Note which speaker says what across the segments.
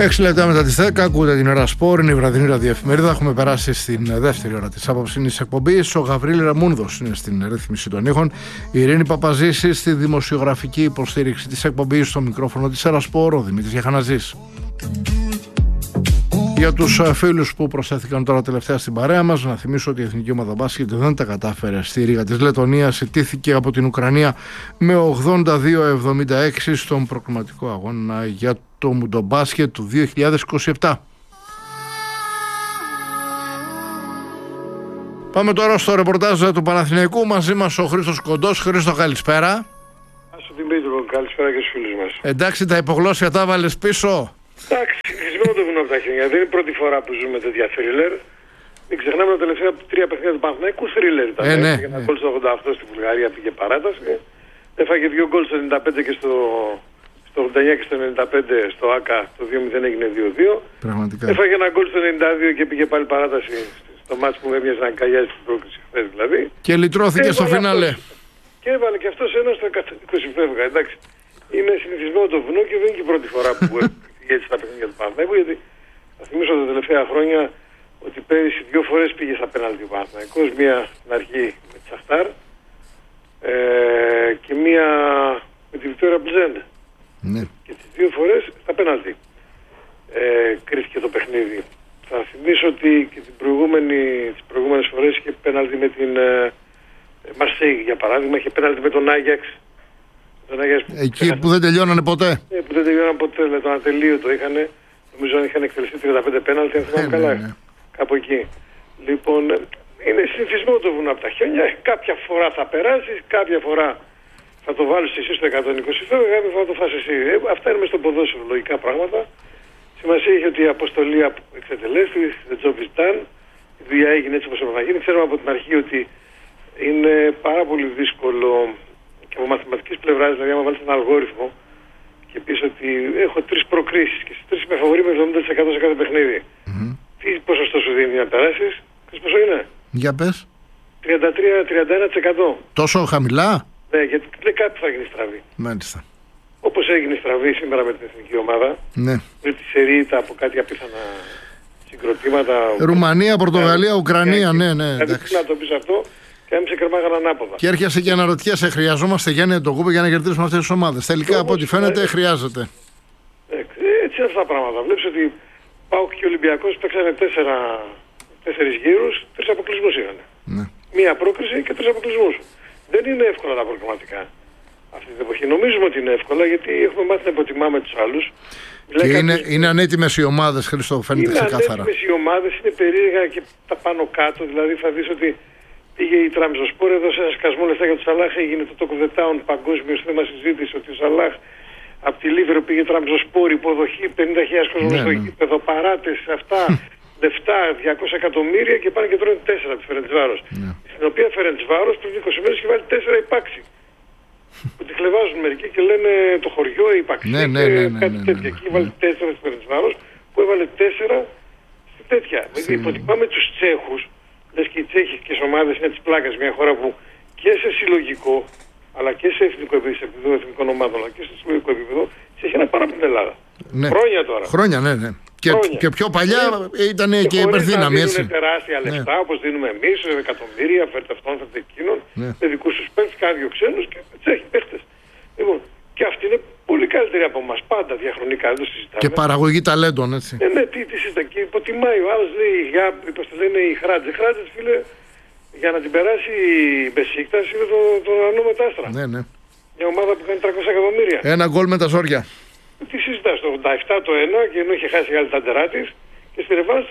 Speaker 1: 6 λεπτά μετά τις 10, ακούτε την ώρα Σπορ, είναι η βραδινή ραδιοεφημερίδα. Έχουμε περάσει στην δεύτερη ώρα της απόψινής εκπομπής. Ο Γαβρίλ Ραμούνδος είναι στην ρύθμιση των ήχων. Η Ειρήνη Παπαζήση στη δημοσιογραφική υποστήριξη της εκπομπής. Στο μικρόφωνο της ώρα Σπορ, ο Δημήτρης Γιαχαναζής. Για τους φίλους που προσθέθηκαν τώρα τελευταία στην παρέα μας, να θυμίσω ότι η Εθνική Ομάδα Μπάσκετ δεν τα κατάφερε στη Ρήγα της Λετωνίας. Ιτήθηκε από την Ουκρανία με 82-76 στον προκριματικό αγώνα για το Μουντομπάσκετ του 2027. Πάμε τώρα στο ρεπορτάζ του Παναθηναϊκού. Μαζί μας ο Χρήστος Κοντός. Χρήστο, καλησπέρα.
Speaker 2: Γεια σου Δημήτρη, καλησπέρα και στους φίλους μας.
Speaker 1: Εντάξει, τα υπογλώσσια τα βάλες πίσω.
Speaker 2: Εντάξει, συνηθισμένο το βουνό από τα χέρια. Δεν είναι η πρώτη φορά που ζούμε τέτοια θρίλερ. Μην ξεχνάμε τα τελευταία 3 παιχνίδια του Παναθηναϊκού θρίλερ ήταν.
Speaker 1: Ναι.
Speaker 2: Ένα γκολ στο 88 στη Βουλγαρία πήγε παράταση. Έφαγε 2 γκολ στο 95 και στο 89 και στο 95 στο ΆΚΑ. Το 2-0 έγινε 2-2.
Speaker 1: Πραγματικά.
Speaker 2: Έφαγε ένα γκολ στο 92 και πήγε πάλι παράταση στο μάτς που έμοιαζε να αγκαλιάζει την πρόκληση χθες δηλαδή.
Speaker 1: Και λυτρώθηκε στο φινάλε.
Speaker 2: Και έβαλε και αυτός ένα στο 120 φεύγα. Εντάξει. Είναι συνηθισμένο το βουνό και δεν είναι και η πρώτη φορά που έτσι τα παιχνίδια του Παναθηναϊκού, γιατί θα θυμίσω τα τελευταία χρόνια ότι πέρυσι 2 φορές πήγε στα πέναλτι του Παναθηναϊκός, μία στην αρχή με τη Σαχτάρ και μία με τη Βικτόρια Πλζέν.
Speaker 1: Ναι. Και
Speaker 2: τις 2 φορές στα πέναλτι κρίθηκε το παιχνίδι. Θα θυμίσω ότι και τις προηγούμενες φορές είχε πέναλτι με την Μαρσέη, για παράδειγμα, είχε πέναλτι με τον Άγιαξ.
Speaker 1: Εκεί που δεν τελειώνανε ποτέ.
Speaker 2: Που δεν τελειώνανε ποτέ, δηλαδή τον ατελείωτο είχαν. Νομίζω αν είχαν εκτελεστεί 35 πέναλτι, αν θυμάμαι καλά. Ναι. Κάπου εκεί. Λοιπόν, είναι συνηθισμένο το βουνό από τα χιόνια. Κάποια φορά θα περάσει, κάποια φορά θα το βάλει εσύ στο 120 φεύγα, κάποια φορά θα το φας εσύ. Αυτά είναι μες στο ποδόσφαιρο, λογικά πράγματα. Σημασία είχε ότι η αποστολή εξετελέστη, the job is done. Η δουλειά έγινε έτσι όπως έπρεπε να γίνει. Ξέρουμε από την αρχή ότι είναι πάρα πολύ δύσκολο. Και από μαθηματικής πλευράς, δηλαδή, άμα βάλεις ένα αλγόριθμο και πεις ότι έχω 3 προκρίσεις και στις 3 με φαβορί με 70% σε κάθε παιχνίδι. Τι ποσοστό σου δίνει να περάσεις, ξέρεις πόσο είναι?
Speaker 1: Για πες.
Speaker 2: 33-31%.
Speaker 1: Τόσο χαμηλά?
Speaker 2: Ναι, γιατί λέει κάτι θα γίνει στραβή.
Speaker 1: Μάλιστα.
Speaker 2: Όπως έγινε στραβή σήμερα με την εθνική ομάδα,
Speaker 1: ναι.
Speaker 2: Με τη σερίτà από κάτι απίθανα συγκροτήματα.
Speaker 1: Ρουμανία, Πορτογαλία, Ουκρανία, ναι.
Speaker 2: Δηλαδή, να το πεις αυτό. Και έμεινε κρεμάγαν ανάποδα.
Speaker 1: Και έρχεσαι και αναρωτιέσαι, χρειαζόμαστε Γιάννη Αντοκούμπο για να κερδίσουμε αυτές τις ομάδες. Τελικά, από ό,τι φαίνεται, χρειάζεται.
Speaker 2: Έτσι είναι αυτά τα πράγματα. Βλέπεις ότι ΠΑΟΚ και Ολυμπιακός παίξανε 4 γύρους, 3 αποκλεισμούς είχαν.
Speaker 1: Ναι.
Speaker 2: Μία πρόκριση και 3 αποκλεισμούς. Δεν είναι εύκολα τα προγραμματικά αυτή την εποχή. Νομίζουμε ότι είναι εύκολα γιατί έχουμε μάθει να υποτιμάμε τους άλλους.
Speaker 1: Και είναι ανέτοιμες οι ομάδες, Χρήστο, φαίνεται ξεκάθαρα.
Speaker 2: Είναι ανέτοιμες οι ομάδες, είναι περίεργα και τα πάνω κάτω. Δηλαδή θα δεις ότι πήγε η Τραμζοσπόρ, έδωσε ένα σκασμό λεφτά για τον Σαλάχ, έγινε το Talk of the Town παγκόσμιο θέμα συζήτηση ότι ο Σαλάχ από τη Λίβερο πήγε Τραμζοσπόρ, υποδοχή 50.000 κόσμος στο γήπεδο, παράτες, αυτά, λεφτά, 200 εκατομμύρια και πάνε και τρώνε 4 από τη Φερεντσβάρος. Στην οποία Φερεντσβάρος πριν 20 μέρες είχε βάλει 4 υπάξι. Που τη χλεβάζουν μερικοί και λένε το χωριό υπάξι. Κάτι τέτοια. Εκεί βάλει 4 στη Φερεντσβάρος που έβαλε 4 στη τέτοια. Υποτιμάμε τους Τσέχους. Λες και οι τσέχικές ομάδες είναι της πλάκας, μια χώρα που και σε συλλογικό αλλά και σε εθνικό επίπεδο εθνικών ομάδων αλλά και σε συλλογικό επίπεδο σε έχει ένα πάρα από την Ελλάδα.
Speaker 1: Ναι.
Speaker 2: Χρόνια τώρα.
Speaker 1: Χρόνια, ναι. Και πιο παλιά ήταν και υπερδύναμη, έτσι.
Speaker 2: Δίνουν τεράστια λεφτά όπως δίνουμε εμείς, εκατομμύρια, φέρτε αυτόν, φέρτε εκείνον, με δικούς τους παίκτες, κάνει 2 ξένους και τσέχοι παίκτες. Λοιπόν, και αυτή είναι πολύ καλύτερη από εμάς, πάντα διαχρονικά, δεν το συζητάμε.
Speaker 1: Και παραγωγή ταλέντων, έτσι.
Speaker 2: Ναι, τι συζητάμε. Και υποτιμάει ο άλλος, λέει, πώς το λένε, η Χράτζε. Χράτζε, φίλε, για να την περάσει η Μπεσίκτας είναι το Ανώ Μετάστρα.
Speaker 1: Ναι.
Speaker 2: Μια ομάδα που κάνει 300 εκατομμύρια.
Speaker 1: Ένα γκολ με τα ζόρια.
Speaker 2: Τι συζητάς, το 87 το 1 και ενώ είχε χάσει άλλη τα ντερά της και στη ρεβάνς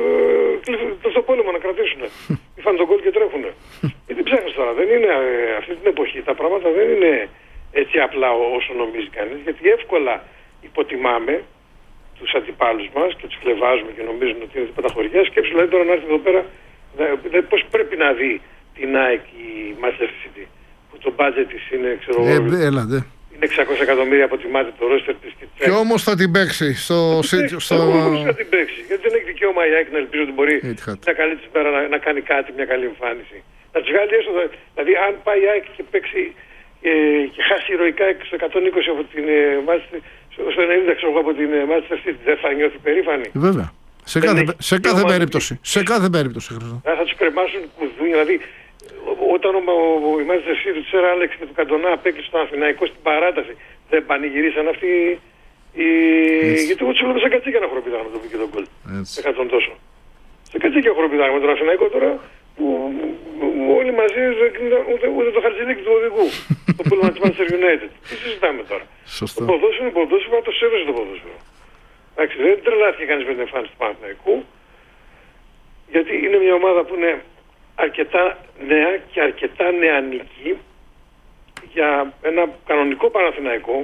Speaker 2: το στο πόλεμο να κρατήσουν. Είχαν τον γκολ και τρέχουνε. Γιατί ψάχνεις τώρα, δεν είναι αυτή την εποχή, τα πράγματα δεν είναι έτσι απλά όσο νομίζει κανείς, γιατί εύκολα υποτιμάμε τους αντιπάλους μας και τους χλεβάζουμε και νομίζουν ότι είναι τίποτα χωριά. Σκέψου δηλαδή τώρα να έρθει εδώ πέρα, δηλαδή πώς πρέπει να δει την ΑΕΚ η Manchester City, που το budget της είναι, ξέρω εγώ, είναι 600 εκατομμύρια από τη μάτι το ρόστερ της και
Speaker 1: και όμως θα την παίξει
Speaker 2: όμως θα την παίξει, γιατί δεν έχει δικαίωμα η ΑΕΚ να ελπίζει ότι μπορεί μια καλή της μέρα να κάνει κάτι, μια καλή εμφάνιση. Να τους βγάλει έστω, δηλαδή αν πάει η ΑΕΚ και παίξει και χάσει ηρωικά στο 120 από την Manchester στο 90 ξέρω εγώ από την Manchester City, δεν θα νιώθει περήφανη?
Speaker 1: Βέβαια. Σε κάθε περίπτωση. Σε κάθε περίπτωση, Χρήστο.
Speaker 2: Θα τους κρεμάσουν κουδούνια. Δηλαδή, όταν η Manchester City του Σερ Άλεξ και του Καντονά απέκλεισε τον Αθηναϊκό στην παράταση, δεν πανηγυρίσαν αυτοί γιατί εγώ τους βλέπω σε κατσίκια να χοροπηδάνε με τον Βίκη τον γκολ. Σε τον τόσο. Σε κατσίκια χοροπηδάνε με τον Αθηναϊκό τώρα που όλοι μαζί ούτε το χαρτζηλίκι του οδηγού. Το πούλμα της Manchester United. Τι συζητάμε τώρα?
Speaker 1: Σωστό.
Speaker 2: Το ποδόσφαιρο να το σέβεσαι το ποδόσφαιρο. Εντάξει, δεν τρελάθηκε κανείς με την εμφάνιση του Παναθηναϊκού, γιατί είναι μια ομάδα που είναι αρκετά νέα και αρκετά νεανική για ένα κανονικό Παναθηναϊκό.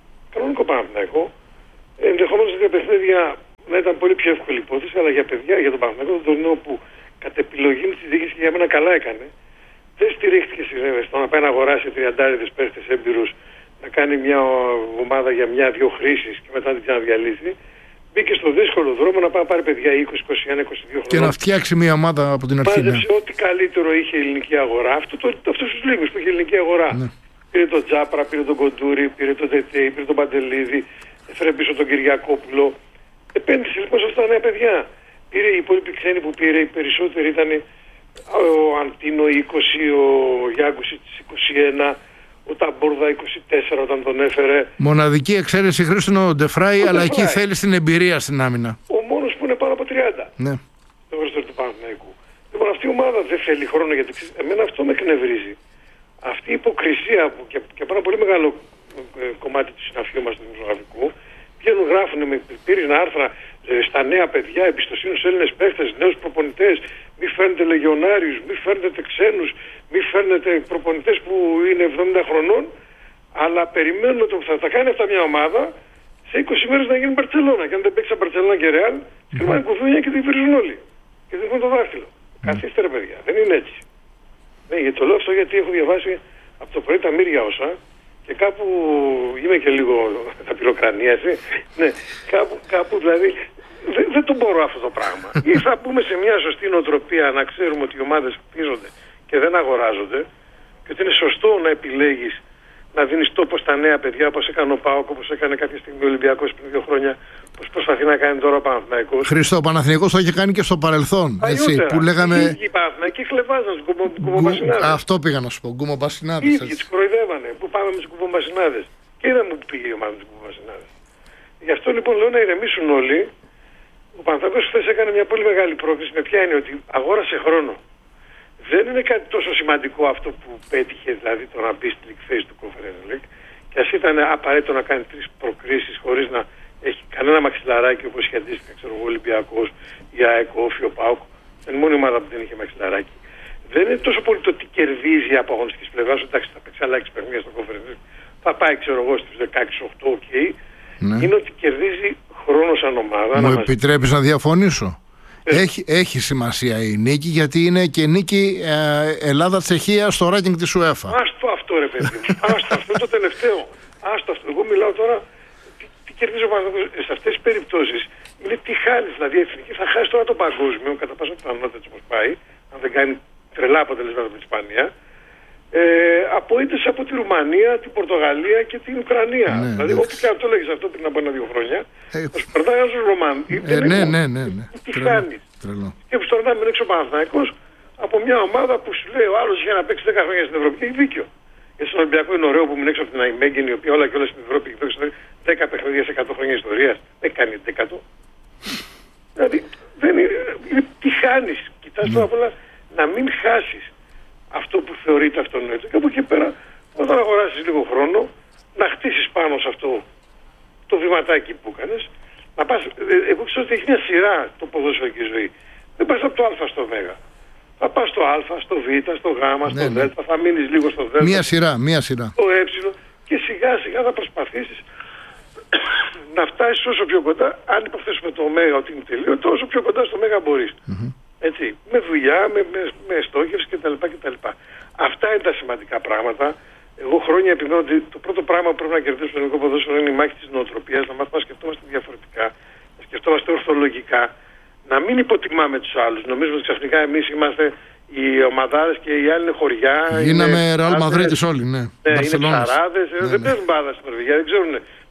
Speaker 2: Ενδεχομένως για παιχνίδια να ήταν πολύ πιο εύκολη υπόθεση, αλλά για παιδιά, για τον Παναθηναϊκό τον τωρινό που κατ' επιλογή της διοίκησης και για μένα καλά έκανε, δεν στηρίχθηκε στο να πάει να αγοράσει 30 παίχτες έμπειρους, να κάνει μια ομάδα για μια-δυο χρήσεις και μετά την ξαναδιαλύσει. Μπήκε στο δύσκολο δρόμο να πάει να πάρει παιδιά 20, 21, 22 χρόνια.
Speaker 1: Και να φτιάξει μια ομάδα από την αρχή.
Speaker 2: Μάζεψε ό,τι καλύτερο είχε η ελληνική αγορά. Αυτούς τους λίγους που είχε η ελληνική αγορά. Ναι. Πήρε τον Τζάπρα, πήρε τον Κοντούρη, πήρε τον Τετέι, πήρε τον Παντελίδη, έφερε πίσω τον Κυριακόπουλο. Επένδυσε λοιπόν σε αυτά τα νέα παιδιά. Πήρε οι υπόλοιποι ξένοι που πήρε, οι περισσότεροι ήταν ο Αντίνο 20, ο Γιάγκουσιτ 21. Ο Ταμπόρδα 24 όταν τον έφερε.
Speaker 1: Μοναδική εξαίρεση Χρήστο είναι ο Ντεφράι, αλλά εκεί θέλει την εμπειρία στην άμυνα.
Speaker 2: Ο μόνος που είναι πάνω από 30.
Speaker 1: Ναι.
Speaker 2: Το βρεστέρ του Παναθηναϊκού. Λοιπόν, αυτή η ομάδα δεν θέλει χρόνο γιατί εμένα αυτό με εκνευρίζει. Αυτή η υποκρισία που και από ένα πολύ μεγάλο κομμάτι του συναφείου μας του δημοσιογραφικού βγαίνουν, γράφουν με πύρινα άρθρα στα νέα παιδιά, εμπιστοσύνη στους Έλληνες παίχτες, νέους προπονητές, μη φέρνετε λεγιονάριους, μη φέρνετε ξένους, μη φέρνετε προπονητές που είναι 70 χρονών, αλλά περιμένουν ότι θα τα κάνει αυτά μια ομάδα σε 20 μέρες να γίνει Μπαρτσελώνα. Και αν δεν παίξει Μπαρτσελώνα και Ρεάλ, σκριμάνε κουδούνια και τη βρίζουν όλοι. Και δείχνουν το δάχτυλο. Καθίστε ρε παιδιά, δεν είναι έτσι. Ναι, γιατί το λέω αυτό γιατί έχω διαβάσει από το πρωί τα μύρια όσα και κάπου είμαι και λίγο τα πυροκρανία, έτσι. Ναι, κάπου δηλαδή δεν το μπορώ αυτό το πράγμα. Ή θα πούμε σε μια σωστή νοοτροπία να ξέρουμε ότι οι ομάδες χτίζονται και δεν αγοράζονται και ότι είναι σωστό να επιλέγεις να δίνεις τόπο στα νέα παιδιά όπως έκανε ο ΠΑΟΚ, όπως έκανε κάποια στιγμή ο Ολυμπιακός πριν 2 χρόνια, όπως προσπαθεί να κάνει τώρα ο Παναθηναϊκός.
Speaker 1: Χρήστο, ο Παναθηναϊκός το είχε κάνει και στο παρελθόν. Έτσι, που λέγαμε.
Speaker 2: Οι Παναθηναϊκοί χλεβάζαν τους κουμπομπασινάδες.
Speaker 1: Αυτό πήγα να σου πω, κουμπομπασινάδες.
Speaker 2: Οι ίδιοι τους κοροϊδεύανε που πάμε με τους κουμπομπασινάδες. Και είδαμε που πήγε η ομάδα με τους κουμπομπασινάδες. Γι' αυτό λοιπόν λέω να ηρεμήσουν όλοι. Ο Παναθηναϊκός χθες έκανε μια πολύ μεγάλη πρόκληση με ποια είναι ότι αγόρασε χρόνο. Δεν είναι κάτι τόσο σημαντικό αυτό που πέτυχε, δηλαδή το να μπει στην εκθέση του Conference League, και ας ήταν απαραίτητο να κάνει 3 προκρίσεις χωρίς να έχει κανένα μαξιλαράκι όπως είχε αντίστοιχα, ξέρω εγώ, Ολυμπιακός, η ΑΕΚ, ο Όφη, ο ΠΑΟΚ. Είναι η μόνη ομάδα που δεν είχε μαξιλαράκι. Δεν είναι τόσο πολύ το τι κερδίζει από αγωνιστικής πλευράς, εντάξει, θα παίξει άλλα 6 παιχνίδια στο Conference League, θα πάει, ξέρω εγώ, στις 16-8, ok. Ναι. Είναι ότι κερδίζει χρόνο σαν ομάδα.
Speaker 1: Μου επιτρέπεις να διαφωνήσω? Έχει σημασία η νίκη γιατί είναι και νίκη Ελλάδα-Τσεχία στο ranking της UEFA.
Speaker 2: Άστο αυτό ρε παιδί μου. Άστο αυτό το τελευταίο. Άστο αυτό. Εγώ μιλάω τώρα τι κερδίζει ο Παναθηναϊκός. Σε αυτές τις περιπτώσεις είναι τι χάνεις. Δηλαδή η Εθνική θα χάσει τώρα το παγκόσμιο κατά πάσα πιθανότητα όπως πάει, αν δεν κάνει τρελά αποτελέσματα με την Ισπανία. Από ήττες από τη Ρουμανία, την Πορτογαλία και την Ουκρανία. Ναι, δηλαδή ό,τι και αυτό λέγεις αυτό πριν από 1-2 χρόνια, θα σου περνάει ένας Ρωμαν.
Speaker 1: Ναι.
Speaker 2: Τι χάνεις. Και που τώρα να μην έξω ο Παναθηναϊκός από μια ομάδα που σου λέει ο άλλος είχε να παίξει 10 χρόνια στην Ευρώπη και έχει δίκιο. Γιατί στον Ολυμπιακό είναι ωραίο που μην έξω από την Αϊμέγγενη, η οποία όλα και όλα στην Ευρώπη έχει παίξει 10 παιχνίδια σε 100 χρόνια ιστορίας. Δεν κάνει 10. Δηλαδή δεν είναι τι χάνεις. Κοιτάς τώρα απ' όλα να μην χάσεις αυτό που θεωρείται αυτονόητο. Και από εκεί πέρα, όταν αγοράσεις λίγο χρόνο, να χτίσεις πάνω σε αυτό το βηματάκι που έκανες, να πας. Εγώ ξέρω ότι έχει μια σειρά το ποδόσφαιρο και η ζωή. Δεν πας από το Α στο Β. Θα πας στο Α, στο Β, στο Γ, στο Δ, θα μείνεις λίγο στο Δ.
Speaker 1: Μία σειρά.
Speaker 2: Στο Ε και σιγά σιγά θα προσπαθήσεις να φτάσεις όσο πιο κοντά. Αν υποθέσουμε το Ω ότι είναι τελείωτο, όσο πιο κοντά στο Μ μπορείς. Έτσι, με δουλειά, με στόχευση κτλ. Αυτά είναι τα σημαντικά πράγματα. Εγώ χρόνια επιμένω ότι το πρώτο πράγμα που πρέπει να κερδίσουμε στο ελληνικό ποδόσφαιρο είναι η μάχη της νοοτροπίας, να μάθουμε να σκεφτόμαστε διαφορετικά, να σκεφτόμαστε ορθολογικά, να μην υποτιμάμε τους άλλους. Νομίζουμε ότι ξαφνικά εμείς είμαστε οι ομαδάρες και οι άλλοι είναι χωριά.
Speaker 1: Γίναμε Ρεάλ Μαδρίτης όλοι, ναι.
Speaker 2: Είναι ψαράδες, δεν παίζουν μπάλα στην Νορβηγία, δεν ξέρουν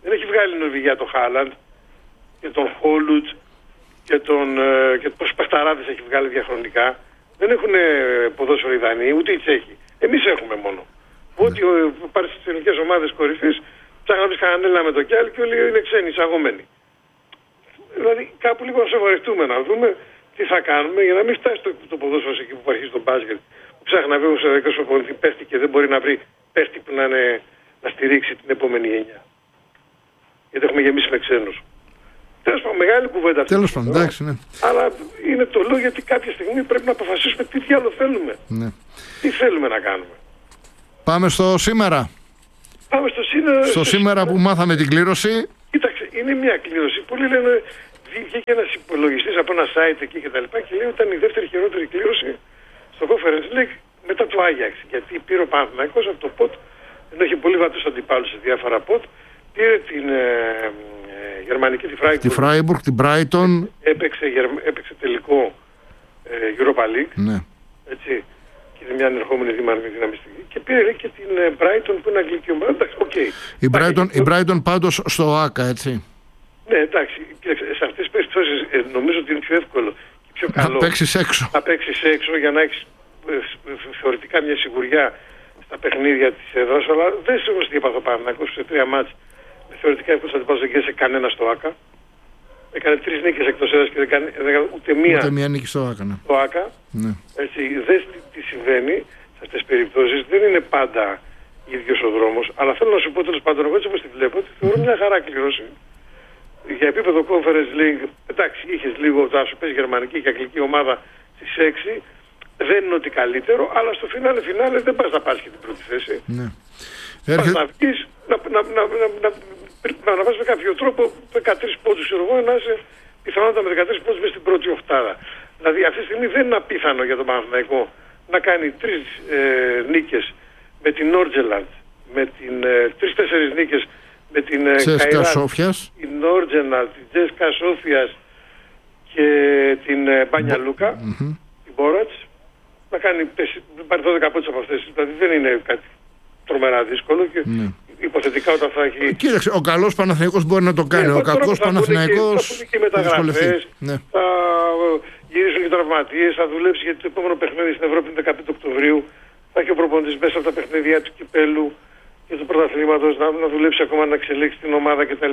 Speaker 2: Δεν έχει βγάλει η Νορβηγία τον Χάλαντ και τον Χόλουτ και πόσους παχταράδες έχει βγάλει διαχρονικά. Δεν έχουν ποδόσφαιρο οι Δανείοι, ούτε οι Τσέχοι. Εμείς έχουμε μόνο. Ότι πάρει στις εθνικές ομάδες κορυφής, ψάχνει να βρεις κανένα με το κιάλι και όλοι είναι ξένοι, εισαγωμένοι. Δηλαδή κάπου λίγο να σοβαρευτούμε, να δούμε τι θα κάνουμε για να μην φτάσει το ποδόσφαιρο εκεί που αρχίζει το μπάσκετ. Που ψάχνει να βρει ο Σεραϊκός προπονητή παίχτη και δεν μπορεί να βρει παίχτη που να στηρίξει την επόμενη γενιά. Γιατί έχουμε γεμίσει με ξένους. Τέλος πάντων, μεγάλη κουβέντα αυτή.
Speaker 1: Τέλος πάντων, εντάξει, ναι.
Speaker 2: Αλλά είναι το λόγο γιατί κάποια στιγμή πρέπει να αποφασίσουμε τι διάλογο θέλουμε.
Speaker 1: Ναι.
Speaker 2: Τι θέλουμε να κάνουμε.
Speaker 1: Πάμε στο σήμερα.
Speaker 2: Πάμε στο
Speaker 1: σήμερα που μάθαμε την κλήρωση.
Speaker 2: Κοίταξε, είναι μια κλήρωση. Πολλοί λένε, βγήκε ένας υπολογιστής από ένα site εκεί και τα λοιπά και λέει ότι ήταν η δεύτερη χειρότερη κλήρωση στο Conference League μετά το Άγιαξ. Γιατί πήρε ο Παναθηναϊκός από το ΠΟΤ, ενώ είχε πολύ βατούς αντιπάλους σε διάφορα ΠΟΤ, πήρε την γερμανική, τη
Speaker 1: Φράιμπουργκ, την Brighton.
Speaker 2: Έπαιξε τελικό Europa League.
Speaker 1: Ναι.
Speaker 2: Έτσι. Και είναι μια ανερχόμενη δυναμιστική. Και πήρε και την Brighton που είναι αγγλική ομάδα. Εντάξει, okay.
Speaker 1: Η Brighton πάντως στο ΆΚΑ, έτσι.
Speaker 2: Ναι, εντάξει. Κοίταξε, σε αυτές τις περιπτώσεις νομίζω ότι είναι πιο εύκολο και πιο καλό
Speaker 1: να παίξεις έξω.
Speaker 2: Να παίξεις έξω για να έχεις θεωρητικά μια σιγουριά στα παιχνίδια της έδρας. Αλλά δεν σε όμως τι είπα το Παναθηναϊκός σε 3 μάτς. Θεωρητικά εύκολος αντιπάλους δεν κέρδισε κανένα στο ΆΚΑ. Έκανε 3 νίκες εκτός έδρας και δεν έκανε ούτε μία
Speaker 1: νίκη στο ΆΚΑ. Ναι.
Speaker 2: Στο ΆΚΑ.
Speaker 1: Ναι.
Speaker 2: Έτσι, δες τι συμβαίνει σε αυτές τις περιπτώσεις. Δεν είναι πάντα ίδιος ο δρόμος. Αλλά θέλω να σου πω τέλος πάντων, εγώ έτσι όπως τη βλέπω, ότι θεωρώ μια χαρά κλήρωση. Για επίπεδο Conference League, εντάξει, είχες λίγο, θα σου πες γερμανική και αγγλική ομάδα στις 6. Δεν είναι ότι καλύτερο, αλλά στο φινάλε δεν πας να πάρεις και την πρώτη θέση.
Speaker 1: Ναι.
Speaker 2: Πας να βγεις, να βάζεις με κάποιο τρόπο 13 πόντους να είσαι πιθανότατα με 13 πόντους μέσα στην πρώτη οχτάδα. Δηλαδή αυτή τη στιγμή δεν είναι απίθανο για τον Παναθηναϊκό να κάνει 3 νίκες με την Νόρτζελαντ, με την 3-4 νίκες με την
Speaker 1: Τσέσκα Σόφιας,
Speaker 2: την Νόρτζελαντ, την Τσέσκα Σόφιας και την Μπάνια Λούκα, την Μπόρατς, να πάρει 12 πόντους από αυτές. Δηλαδή δεν είναι κάτι τρομερά δύσκολο και υποθετικά όταν θα έχει...
Speaker 1: Κοίταξε, ο καλός Παναθηναϊκός μπορεί να το κάνει, ο κακός Παναθηναϊκός
Speaker 2: θα και μεταγραφές, θα γυρίσουν και τραυματίες, θα δουλέψει γιατί το επόμενο παιχνίδι στην Ευρώπη είναι 15 Οκτωβρίου, θα έχει ο προπονητής μέσα από τα παιχνίδια του κυπέλου και του πρωταθλήματος να δουλέψει ακόμα να εξελίξει την ομάδα κτλ.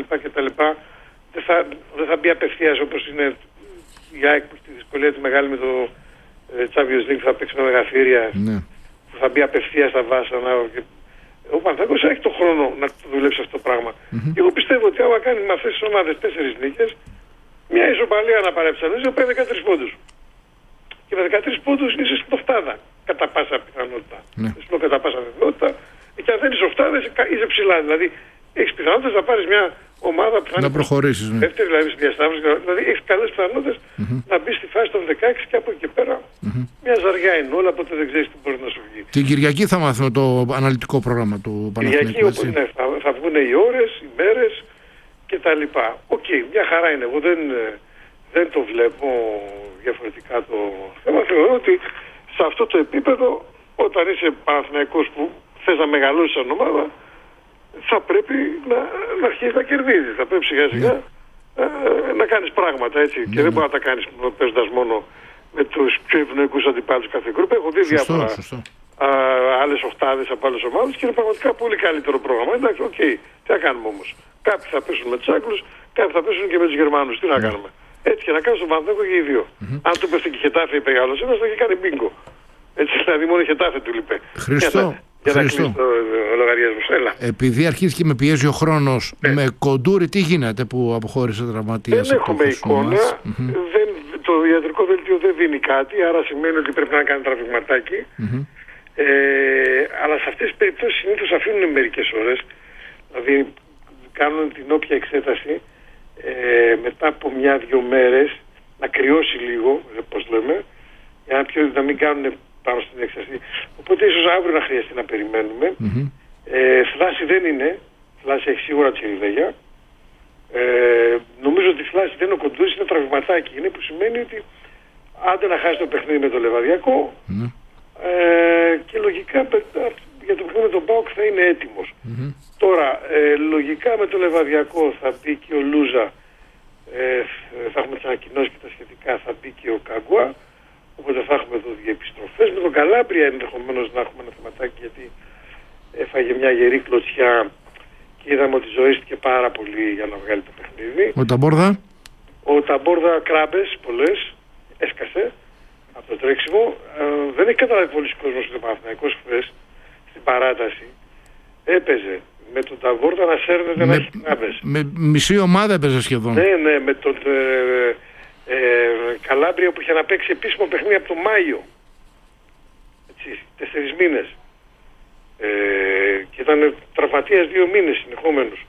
Speaker 2: Δεν θα μπει απευθείας όπως είναι η ΑΕΚ που στη δυσκολία τη μεγάλη με το Champions League θα παίξει με μεγαθύρια, θα μπει απευθείας στα βάσανα. Ο Παναθηναϊκός έχει τον χρόνο να δουλέψει αυτό το πράγμα. Και εγώ πιστεύω ότι άμα κάνει με αυτές τις ομάδες 4 νίκες, μια ισοπαλία να παρεψαλίζει, θα πάει 13 πόντους. Και με 13 πόντους είσαι στην οχτάδα, κατά πάσα πιθανότητα. Δεν σου κατά πάσα πιθανότητα. Και αν δεν είσαι οχτάδα, είσαι ψηλά. Δηλαδή έχεις πιθανότητες να πάρεις μια ομάδα που θα
Speaker 1: να προχωρήσεις.
Speaker 2: Δεύτερη, δηλαδή στη διασταύρωση. Δηλαδή έχεις καλές πιθανότητες να μπει στη φάση των 16 και από εκεί πέρα. Μια ζαριά είναι όλα, οπότε δεν ξέρεις τι μπορεί να σου βγει.
Speaker 1: Την Κυριακή θα μάθουμε το αναλυτικό πρόγραμμα του Παναθηναϊκού.
Speaker 2: Κυριακή όπου είναι, θα βγουν οι ώρες, οι μέρες κτλ. Οκ, μια χαρά είναι. Εγώ δεν το βλέπω διαφορετικά το θέμα. Θεωρώ ότι σε αυτό το επίπεδο, όταν είσαι Παναθηναϊκός που θες να μεγαλώσεις σαν ομάδα, θα πρέπει να αρχίσεις να κερδίζεις. Θα πρέπει σιγά σιγά να κάνεις πράγματα, έτσι. Και δεν μπορεί να τα κάνεις παίζοντας μόνο με τους πιο ευνοϊκούς αντιπάλους κάθε γκρουπ. Έχω δει διάφορα άλλες οχτάδες από άλλες ομάδες και είναι πραγματικά πολύ καλύτερο πρόγραμμα. Εντάξει, οκ. Τι θα κάνουμε όμως. Κάποιοι θα πέσουν με τους Άγγλους, κάποιοι θα πέσουν και με τους Γερμανούς. Τι να κάνουμε. Έτσι και να κάνεις τον Παναθηναϊκό και οι δύο. Αν του πέφτει και η Χετάφε είπε άλλος ένας, θα είχε κάνει μπίνγκο. Έτσι δηλαδή μόνο η Χετάφε του λείπε. Για να κλείσει το λογαριασμό. Έλα.
Speaker 1: Επειδή αρχίζει και με πιέζει ο χρόνος, με Κοντούρη τι γίνεται που αποχώρησε τραυματίας?
Speaker 2: Δεν έχουμε εικόνα. Το ιατρικό δελτίο δεν δίνει κάτι, άρα σημαίνει ότι πρέπει να κάνει τραυματάκι. Αλλά σε αυτές τις περιπτώσεις συνήθως αφήνουν μερικές ώρες. Δηλαδή κάνουν την όποια εξέταση μετά από 1-2 μέρες να κρυώσει λίγο, πώς λέμε, για να μην κάνουν πάνω στην έξαρση. Οπότε ίσως αύριο να χρειαστεί να περιμένουμε. Θλάση δεν είναι. Θλάση έχει σίγουρα Τσιριδέγια. Νομίζω ότι η θλάση δεν είναι ο Κοντούρης, είναι τραυματάκι. Είναι που σημαίνει ότι άντε να χάσει το παιχνίδι με το Λεβαδιακό και λογικά για το παιχνίδι με τον ΠΑΟΚ θα είναι έτοιμος. Τώρα, λογικά με το Λεβαδιακό θα μπει και ο Λούζα, θα έχουμε τις ανακοινώσεις και τα σχετικά, θα μπει και ο Καγκουά, οπότε θα έχουμε εδώ διεπιστροφές. Με τον Καλάμπρια ενδεχομένως να έχουμε ένα θεματάκι, γιατί έφαγε μια γερή κλωτσιά και είδαμε ότι ζωήστηκε πάρα πολύ για να βγάλει το παιχνίδι.
Speaker 1: Ο Ταμπόρδα.
Speaker 2: Ο Ταμπόρδα κράμπες πολλές, έσκασε από το τρέξιμο. Δεν έχει καταλάβει πολλοί κόσμος ότι ο Παναθηναϊκός χθες στην παράταση έπαιζε με τον Ταμπόρδα να σέρνεται να έχει κράμπες.
Speaker 1: Με μισή ομάδα έπαιζε σχεδόν.
Speaker 2: Ναι, με τον Καλάμπρια που είχε να παίξει επίσημο παιχνίδι από τον Μάιο. Έτσι, 4 μήνες. Και ήταν τραυματίας 2 μήνες συνεχόμενους.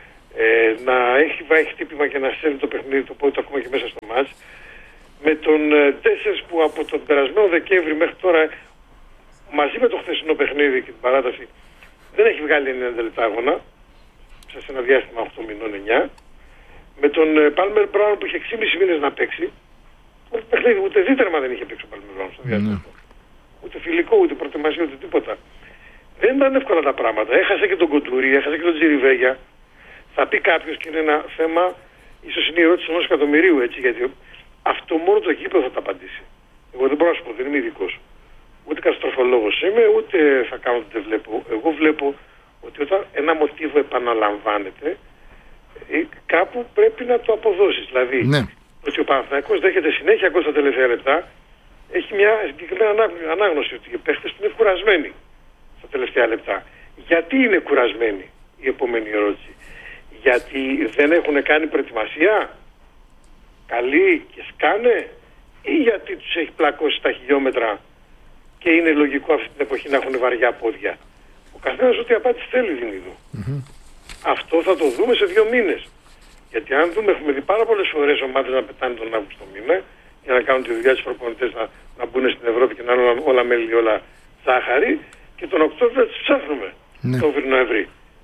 Speaker 2: Να έχει βάλει χτύπημα και να σέρνει το παιχνίδι, το πόδι του ακόμα και μέσα στο μάτς. Με τον Τέσσερς που από τον περασμένο Δεκέμβρη μέχρι τώρα, μαζί με το χθεσινό παιχνίδι και την παράταση, δεν έχει βγάλει 90 λεπτά αγώνα, σε ένα διάστημα 8 μηνών 9. Με τον Πάλμερ Μπράουν που είχε 6,5 μήνες να παίξει, το παιχνίδι ούτε δίτερμα δεν είχε παίξει ο Πάλμερ Μπράουν στο διάστημα. Ούτε φιλικό, ούτε προετοιμασία, ούτε τίποτα. Δεν ήταν εύκολα τα πράγματα. Έχασε και τον Κοντούρι, έχασε και τον Τζιριβέγια. Θα πει κάποιος, και είναι ένα θέμα, ίσως είναι η ερώτηση ενός εκατομμυρίου, έτσι, γιατί αυτό μόνο το γήπεδο θα τα απαντήσει. Εγώ δεν μπορώ να σου πω, δεν είμαι ειδικός. Ούτε καταστροφολόγος είμαι, ούτε θα κάνω ότι δεν βλέπω. Εγώ βλέπω ότι όταν ένα μοτίβο επαναλαμβάνεται, κάπου πρέπει να το αποδώσεις. Δηλαδή, ότι ο Παναθηναϊκός δέχεται συνέχεια ακόμα στα τελευταία λεπτά, έχει μια συγκεκριμένη ανάγνωση ότι οι παίχτες είναι κουρασμένοι στα τελευταία λεπτά. Γιατί είναι κουρασμένοι, η επόμενη ερώτηση. Γιατί δεν έχουν κάνει προετοιμασία καλή και σκάνε, ή γιατί τους έχει πλακώσει στα χιλιόμετρα και είναι λογικό αυτή την εποχή να έχουν βαριά πόδια. Ο καθένας ό,τι απάντηση θέλει δίνει εδώ. Αυτό θα το δούμε σε 2 μήνες. Γιατί αν δούμε, έχουμε δει πάρα πολλές φορές ομάδες να πετάνε τον Αύγουστο μήνα για να κάνουν τη δουλειά τους προπονητές να μπουν στην Ευρώπη και να είναι όλα μέλη, όλα ζάχαρη, και τον Οκτώβριο θα τις ψάχνουμε. Οκτώβριο-Νοέμβρη.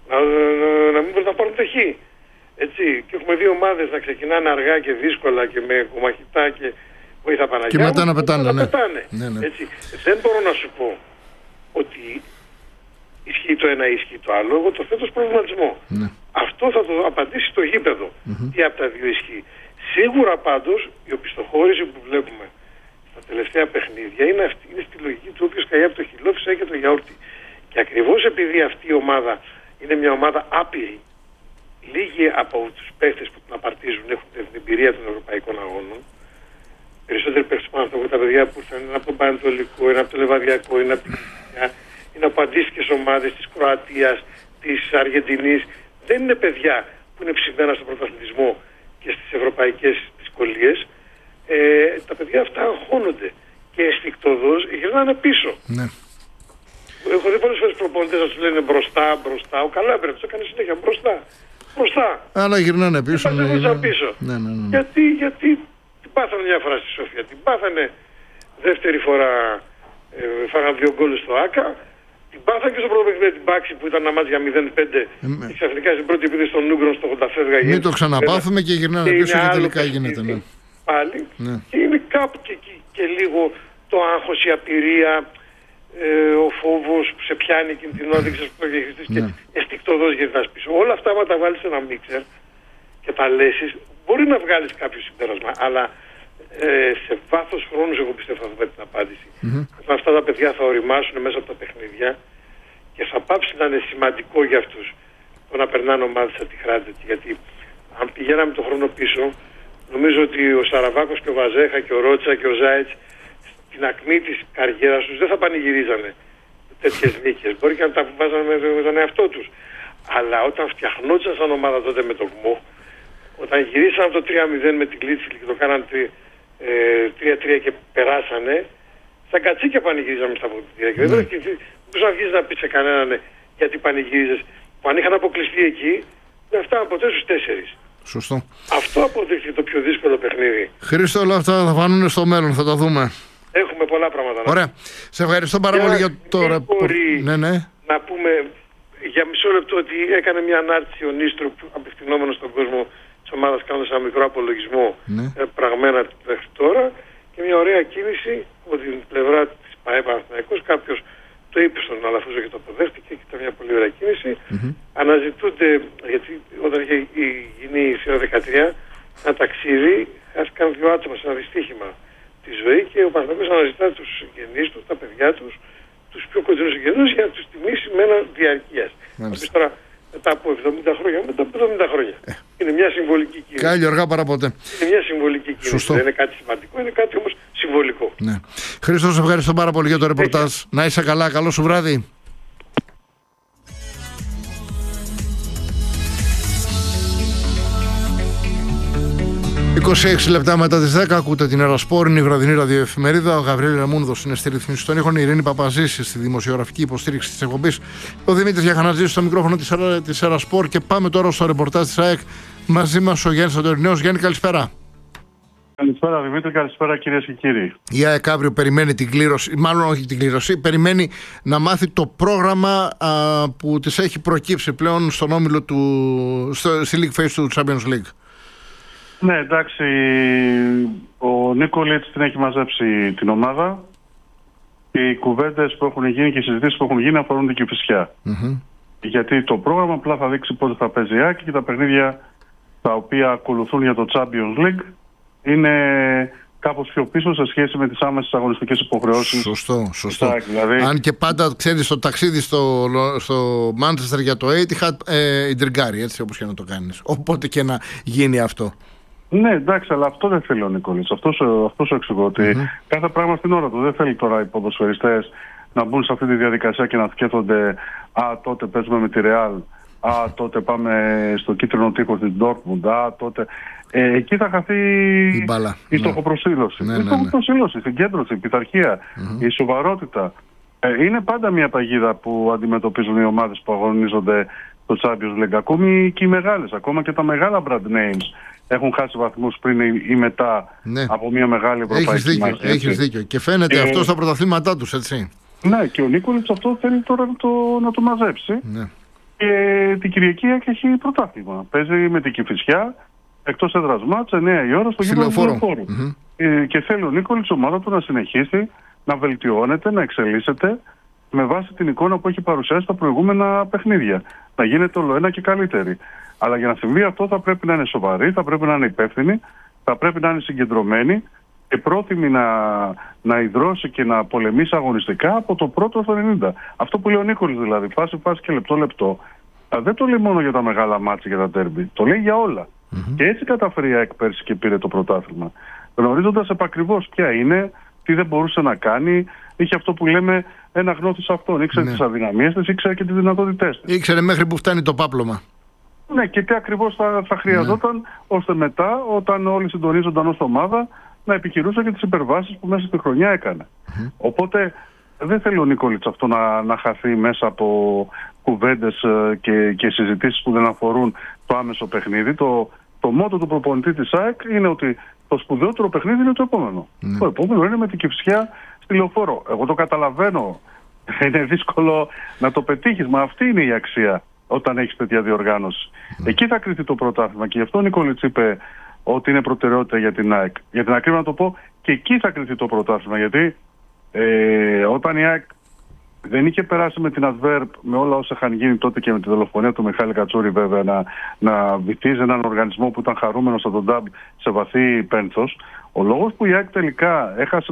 Speaker 2: Να μην μπορούν να πάρουν τεχή. Έτσι. Και έχουμε δει ομάδες να ξεκινάνε αργά και δύσκολα και με κομμαχητά και βοήθα Παναγιά.
Speaker 1: Και μετά να πετάνε.
Speaker 2: Ναι. Έτσι. Δεν μπορώ να σου πω ότι ισχύει το ένα ή ισχύει το άλλο. Εγώ το θέτω ως προβληματισμό. Αυτό θα το απαντήσει το γήπεδο. Τι από τα δύο ισχύει. Σίγουρα πάντως η οπισθοχώρηση που βλέπουμε στα τελευταία παιχνίδια είναι στη λογική του όποιος καεί από το χυλό φυσάει και το γιαούρτι. Και ακριβώς επειδή αυτή η ομάδα είναι μια ομάδα άπειρη, λίγοι από τους παίχτες που την απαρτίζουν έχουν την εμπειρία των ευρωπαϊκών αγώνων. Περισσότεροι παίχτες πάνω από τα παιδιά που ήρθαν είναι από τον Πανετολικό, είναι από το Λεβαδιακό, είναι από την Κινησιά, είναι από αντίστοιχες ομάδες της Κροατίας, της Αργεντινής. Δεν είναι παιδιά που είναι ψημένα στον πρωταθλητισμό και στις ευρωπαϊκές δυσκολίες. Τα παιδιά αυτά αγχώνονται και αισθικτωδώς γυρνάνε πίσω.
Speaker 1: Ναι.
Speaker 2: Έχω δει πολλές φορές προπονητές να τους λένε μπροστά. Ο Καλάμπρια τους έκανε συνέχεια μπροστά.
Speaker 1: Αλλά γυρνάνε πίσω.
Speaker 2: Πίσω.
Speaker 1: Ναι.
Speaker 2: Γιατί την πάθανε μια φορά στη Σοφία. Την πάθανε δεύτερη φορά, φάγανε 2 γκολ στο ΆΚΑ. Την πάθανε και στο πρώτο παιχνίδι την Πάξη που ήταν να μάτς για 0-5 και ξαφνικά στην πρώτη επίθεση των Ούγγρων στο 80 φεύγα.
Speaker 1: Μην το ξαναπάθουμε και γυρνάνε πίσω και τελικά γίνεται.
Speaker 2: Πάλι. Και είναι κάπου και λίγο το άγχος, η απειρία, ο φόβος που σε πιάνει εκείνη την ώρα, δεν ξέρεις που το διαχειριστείς και αισθικτωδώς γυρνάς πίσω. Όλα αυτά, άμα τα βάλεις σε ένα μίξερ και τα λέσεις, μπορεί να βγάλεις κάποιο συμπέρασμα, αλλά σε βάθος χρόνου εγώ πιστεύω θα δούμε την απάντηση. Αυτά τα παιδιά θα οριμάσουν μέσα από τα παιχνίδια και θα πάψει να είναι σημαντικό για αυτούς το να περνάνε ομάδες σαν τη Χράντετ. Γιατί αν πηγαίναμε τον χρόνο πίσω, νομίζω ότι ο Σαραβάκος και ο Βαζέχα και ο Ρότσα και ο Ζάιτς στην ακμή της καριέρας τους δεν θα πανηγυρίζανε τέτοιες νίκες. Μπορεί και να τα βάζανε με τον εαυτό τους. Αλλά όταν φτιαχνόντουσαν σαν ομάδα τότε με τον ΚΜΟ, όταν γυρίσαν από το 3-0 με την Κλίτσιλ και το κάναν 3-3 και περάσανε, στα κατσίκια πανηγυρίζαμε στα αποδυτήρια. Και δεν μπορείς να βγεις να πεις σε κανέναν γιατί πανηγυρίζες. Που αν είχαν αποκλειστεί εκεί, δεν φτάναν ποτέ στους 4.
Speaker 1: Σωστό.
Speaker 2: Αυτό αποδείχθηκε το πιο δύσκολο παιχνίδι.
Speaker 1: Χρήστο, όλα αυτά θα φανούν στο μέλλον, θα τα δούμε.
Speaker 2: Έχουμε πολλά πράγματα.
Speaker 1: Ωραία. Σε ευχαριστώ πάρα πολύ για το ρεπορτάζ.
Speaker 2: Να πούμε για μισό λεπτό ότι έκανε μια ανάρτηση ο Νίστρου απευθυνόμενος στον κόσμο της ομάδας, κάνοντας ένα μικρό απολογισμό πραγμένα μέχρι τώρα και μια ωραία κίνηση από την πλευρά της ΠΑΕ Παναθηναϊκός. Κάποιος το είπε στον Αλαφούζο και το αποδέχτηκε. ένα ταξίδι, χάθηκαν 2 άτομα σε ένα δυστύχημα τη ζωή και ο Παναθηναϊκός αναζητά τους συγγενείς τους, τα παιδιά τους, τους πιο κοντινούς συγγενείς για να τους τιμήσει με ένα διαρκείας. Τώρα μετά από 70 χρόνια, μετά από 70 χρόνια. Είναι μια συμβολική κίνηση.
Speaker 1: Καλή αργά παρά ποτέ.
Speaker 2: Είναι μια συμβολική κίνηση. Σωστό. Δεν είναι κάτι σημαντικό, είναι κάτι όμως συμβολικό.
Speaker 1: Ναι. Χρήστο, σε ευχαριστώ πάρα πολύ για το ρεπορτάζ. Να είσαι καλά, καλό σου βράδυ. 26 λεπτά μετά τις 10 ακούτε την Ερασπόρ, είναι η βραδινή ραδιοεφημερίδα. Ο Γαβρίλ Ρεμούνδος είναι στη ρύθμιση των ήχων, η Ειρήνη Παπαζήση στη δημοσιογραφική υποστήριξη της εκπομπής, ο Δημήτρης Γιαχανατζής στο μικρόφωνο της Ερασπόρ. Και πάμε τώρα στο ρεπορτάζ της ΑΕΚ. Μαζί μας ο Γιάννης Αντωνιός. Γιάννη, καλησπέρα.
Speaker 3: Καλησπέρα Δημήτρη, καλησπέρα κυρίες και κύριοι.
Speaker 1: Η ΑΕΚ αύριο περιμένει την κλήρωση, μάλλον όχι την κλήρωση, περιμένει να μάθει το πρόγραμμα που της έχει προκύψει πλέον στον όμιλο στη League Phase του Champions League.
Speaker 3: Ναι, εντάξει, ο Νίκολιτς την έχει μαζέψει την ομάδα. Οι κουβέντες που έχουν γίνει και οι συζητήσεις που έχουν γίνει αφορούν την Κηφισιά. Γιατί το πρόγραμμα απλά θα δείξει πότε θα παίζει η ΑΕΚ και τα παιχνίδια τα οποία ακολουθούν για το Champions League είναι κάπως πιο πίσω σε σχέση με τις άμεσες αγωνιστικές υποχρεώσεις.
Speaker 1: Σωστό. Δηλαδή... Αν και πάντα ξέρεις το ταξίδι στο Manchester για το Etihad η τριγκάρει, έτσι όπως και να το κάνεις. Οπότε και να γίνει αυτό.
Speaker 3: Ναι, εντάξει, αλλά αυτό δεν θέλει ο Νίκολιτς. Αυτό σου εξηγώ ότι κάθε πράγμα στην ώρα του. Δεν θέλει τώρα οι ποδοσφαιριστές να μπουν σε αυτή τη διαδικασία και να σκέφτονται τότε παίζουμε με τη Real, τότε πάμε στο κίτρινο τείχο στην Dortmund, τότε... εκεί θα χαθεί η στοχοπροσήλωση. Η στοχοπροσήλωση, η συγκέντρωση, η πειθαρχία, η σοβαρότητα. Είναι πάντα μια παγίδα που αντιμετωπίζουν οι ομάδες που αγωνίζονται στο Champions League. Ακόμη και οι μεγάλες, ακόμα και τα μεγάλα brand names έχουν χάσει βαθμούς πριν ή μετά από μια μεγάλη ευρωπαϊκή μάχη.
Speaker 1: Έχεις δίκιο. Και φαίνεται αυτό στα πρωταθλήματά τους, έτσι.
Speaker 3: Ναι, και ο Νίκολιτς αυτό θέλει τώρα να το μαζέψει. Ναι. Και την Κυριακή έχει πρωτάθλημα. Παίζει με την Κηφισιά, εκτός έδρας μάτς, 9 η ώρα στο γήπεδο του Λεωφόρου. Και θέλει ο Νίκολιτς η ομάδα του να συνεχίσει, να βελτιώνεται, να εξελίσσεται με βάση την εικόνα που έχει παρουσιάσει στα προηγούμενα παιχνίδια. Να γίνεται όλο ένα και καλύτερη. Αλλά για να συμβεί αυτό θα πρέπει να είναι σοβαρή, θα πρέπει να είναι υπεύθυνη, θα πρέπει να είναι συγκεντρωμένη και πρόθυμη να ιδρώσει και να πολεμήσει αγωνιστικά από το πρώτο στο 90. Αυτό που λέει ο Νίκολης δηλαδή, φάση και λεπτό. Δεν το λέει μόνο για τα μεγάλα μάτια και τα ντέρμπι. Το λέει για όλα. Και έτσι καταφέρει η ΑΕΚ πέρσι και πήρε το πρωτάθλημα. Γνωρίζοντας επακριβώς ποια είναι, τι δεν μπορούσε να κάνει, είχε αυτό που λέμε ένα γνώθι σε αυτόν. Ήξερε τις αδυναμίες της, ήξερε και τις δυνατότητές της.
Speaker 1: Ήξερε μέχρι που φτάνει το πάπλωμα.
Speaker 3: Ναι, και τι ακριβώς θα χρειαζόταν ώστε μετά, όταν όλοι συντονίζονταν ως ομάδα, να επιχειρούσε και τις υπερβάσεις που μέσα στη χρονιά έκανε. Οπότε δεν θέλει ο Νίκολιτς αυτό να χαθεί μέσα από κουβέντες και συζητήσεις που δεν αφορούν το άμεσο παιχνίδι. Το μότο του προπονητή της ΑΕΚ είναι ότι το σπουδαιότερο παιχνίδι είναι το επόμενο. Το επόμενο είναι με την Κηφισιά στη Λεωφόρο. Εγώ το καταλαβαίνω. Είναι δύσκολο να το πετύχεις, μα αυτή είναι η αξία όταν έχεις τέτοια διοργάνωση. Εκεί θα κριθεί το πρωτάθλημα και γι' αυτό ο Νίκολιτς είπε ότι είναι προτεραιότητα για την ΑΕΚ. Για την ακρίβεια να το πω, και εκεί θα κριθεί το πρωτάθλημα. Γιατί όταν η ΑΕΚ δεν είχε περάσει με την Adverb, με όλα όσα είχαν γίνει τότε και με τη δολοφονία του Μιχάλη Κατσούρη βέβαια, να βυθίζει έναν οργανισμό που ήταν χαρούμενος από τον ΤΑΜ σε βαθύ πένθος, ο λόγος που η ΑΕΚ τελικά έχασε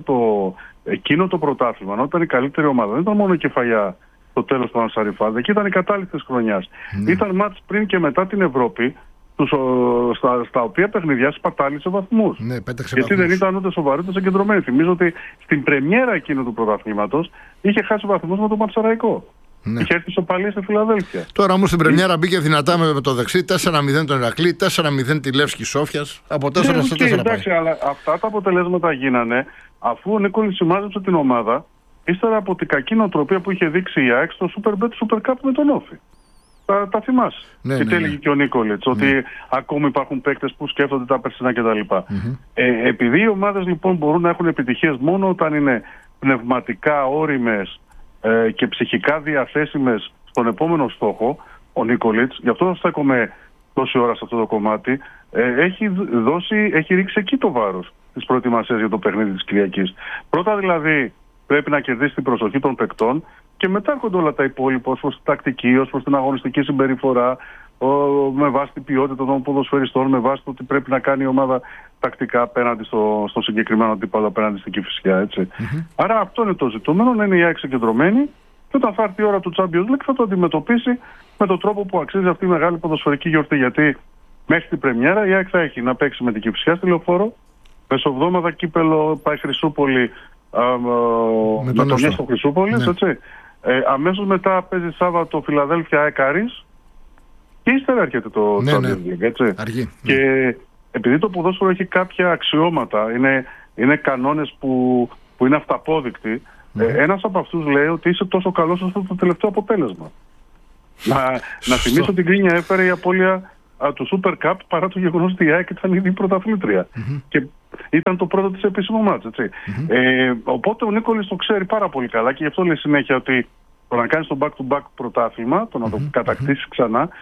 Speaker 3: εκείνο το πρωτάθλημα, όταν ήταν η καλύτερη ομάδα, δεν ήταν μόνο η Κεφαλιά το τέλος του Ανσαριφάδ, εκεί ήταν η κατάληξη της χρονιάς. Ήταν μάτς πριν και μετά την Ευρώπη, στα οποία παιχνιδιά σπατάλησε βαθμούς. Γιατί δεν ήταν ούτε σοβαροί ούτε συγκεντρωμένοι. Θυμίζω ότι στην πρεμιέρα εκείνου του πρωταθλήματος είχε χάσει βαθμούς με τον Πανσεραϊκό. Είχε έρθει σοπαλία στη Φιλαδέλφια.
Speaker 1: Τώρα όμως στην πρεμιέρα μπήκε δυνατά με το δεξί, 4-0 τον Ηρακλή, 4-0 τη Λεύσκη Σόφιας, από 4 σε 4.
Speaker 3: Εντάξει, αλλά αυτά τα αποτελέσματα γίνανε αφού ο Νίκολης συμμάζεψε την ομάδα ύστερα από την κακή νοοτροπία που είχε δείξει η ΑΕΚ στο Super Bet Super Cup με τον Όφη. Τα θυμάσαι. Τι έλεγε και ο Νίκολιτς, ότι ακόμη υπάρχουν παίκτες που σκέφτονται τα περσινά κτλ. Επειδή οι ομάδες λοιπόν μπορούν να έχουν επιτυχίες μόνο όταν είναι πνευματικά όριμες και ψυχικά διαθέσιμες στον επόμενο στόχο, ο Νίκολιτς, γι' αυτό θα στέκομαι τόση ώρα σε αυτό το κομμάτι, έχει ρίξει εκεί το βάρος της προετοιμασίας για το παιχνίδι της Κυριακής. Πρώτα δηλαδή πρέπει να κερδίσει την προσοχή των παικτών και μετά έρχονται όλα τα υπόλοιπα ως προς την τακτική, ως προς την αγωνιστική συμπεριφορά, με βάση την ποιότητα των ποδοσφαιριστών, με βάση το τι πρέπει να κάνει η ομάδα τακτικά απέναντι στο συγκεκριμένο αντίπαλο, απέναντι στην Κηφισιά. Έτσι. Άρα αυτό είναι το ζητούμενο, να είναι η ΑΕΚ συγκεντρωμένη και όταν θα έρθει η ώρα του Champions League θα το αντιμετωπίσει με τον τρόπο που αξίζει αυτή η μεγάλη ποδοσφαιρική γιορτή. Γιατί μέχρι την πρεμιέρα η ΑΕΚ θα έχει να παίξει με την Κηφισιά στη Λεωφόρο, μεσοβδόμαδα κύπελο πάει Χρυσούπολη με τον Νέστο Χρυσούπολης, έτσι. Αμέσως μετά παίζει Σάββατο Φιλαδέλφια ΑΕΚ Άρης και ύστερα έρχεται το Champions League, έτσι.
Speaker 1: Αργή.
Speaker 3: Και επειδή το ποδόσφαιρο έχει κάποια αξιώματα, είναι κανόνες που είναι αυταπόδεικτοι, ένας από αυτούς λέει ότι είσαι τόσο καλός όσο το τελευταίο αποτέλεσμα. Να θυμίσω την κρίνια έφερε η απώλεια του Super Cup παρά το γεγονός ότι η ΑΕΚ ήταν ήδη πρωταθλήτρια. Και ήταν το πρώτο της επίσημο μάτς, έτσι. Οπότε ο Νίκολης το ξέρει πάρα πολύ καλά και γι' αυτό λέει συνέχεια ότι το να κάνεις το back-to-back πρωτάθλημα, το να το κατακτήσεις ξανά,